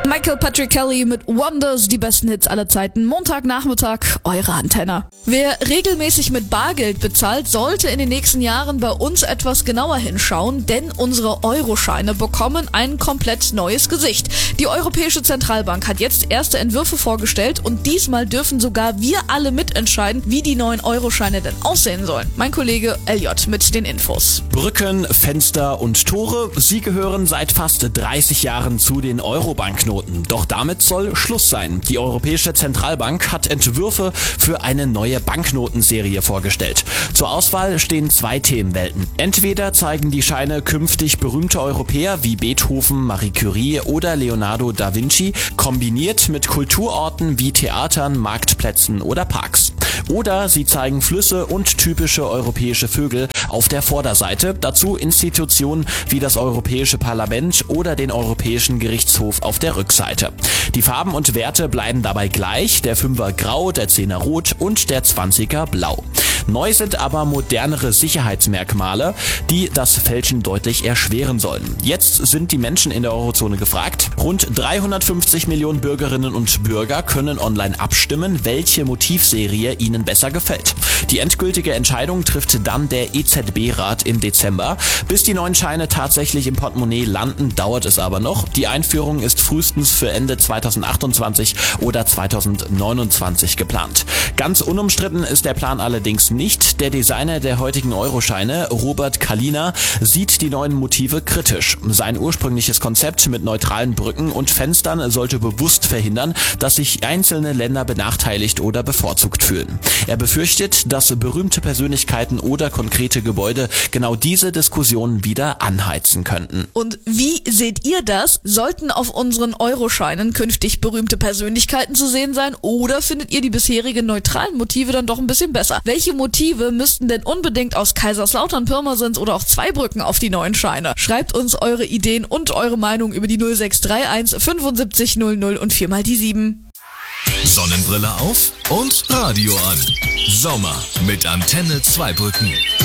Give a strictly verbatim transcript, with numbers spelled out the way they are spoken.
Michael Patrick Kelly mit Wonders, die besten Hits aller Zeiten. Montagnachmittag, eure Antenne. Wer regelmäßig mit Bargeld bezahlt, sollte in den nächsten Jahren bei uns etwas genauer hinschauen, denn unsere Euroscheine bekommen ein komplett neues Gesicht. Die Europäische Zentralbank hat jetzt erste Entwürfe vorgestellt und diesmal dürfen sogar wir alle mitentscheiden, wie die neuen Euroscheine denn aussehen sollen. Mein Kollege Elliot mit den Infos. Brücken, Fenster und Tore, sie gehören seit fast dreißig Jahren zu den Euro-Banknoten. Doch damit soll Schluss sein. Die Europäische Zentralbank hat Entwürfe für eine neue Banknotenserie vorgestellt. Zur Auswahl stehen zwei Themenwelten. Entweder zeigen die Scheine künftig berühmte Europäer wie Beethoven, Marie Curie oder Leonardo da Vinci, kombiniert mit Kulturorten wie Theatern, Marktplätzen oder Parks. Oder sie zeigen Flüsse und typische europäische Vögel auf der Vorderseite, dazu Institutionen wie das Europäische Parlament oder den Europäischen Gerichtshof auf der Rückseite. Die Farben und Werte bleiben dabei gleich, der Fünfer grau, der Zehner rot und der Zwanziger blau. Neu sind aber modernere Sicherheitsmerkmale, die das Fälschen deutlich erschweren sollen. Jetzt sind die Menschen in der Eurozone gefragt. Rund dreihundertfünfzig Millionen Bürgerinnen und Bürger können online abstimmen, welche Motivserie ihnen besser gefällt. Die endgültige Entscheidung trifft dann der E Z B-Rat im Dezember. Bis die neuen Scheine tatsächlich im Portemonnaie landen, dauert es aber noch. Die Einführung ist frühestens für Ende zweitausendachtundzwanzig oder zweitausendneunundzwanzig geplant. Ganz unumstritten ist der Plan allerdings nicht. Der Designer der heutigen Euroscheine, Robert Kalina, sieht die neuen Motive kritisch. Sein ursprüngliches Konzept mit neutralen Brücken und Fenstern sollte bewusst verhindern, dass sich einzelne Länder benachteiligt oder bevorzugt fühlen. Er befürchtet, dass berühmte Persönlichkeiten oder konkrete Gebäude genau diese Diskussion wieder anheizen könnten. Und wie seht ihr das? Sollten auf unseren Euroscheinen künftig berühmte Persönlichkeiten zu sehen sein oder findet ihr die bisherigen neutralen Motive dann doch ein bisschen besser? Welche Motive müssten denn unbedingt aus Kaiserslautern, Pirmasens oder auch Zweibrücken auf die neuen Scheine? Schreibt uns eure Ideen und eure Meinung über die null sechs drei eins fünfundsiebzig null null und viermal die sieben. Sonnenbrille auf und Radio an. Sommer mit Antenne Zweibrücken.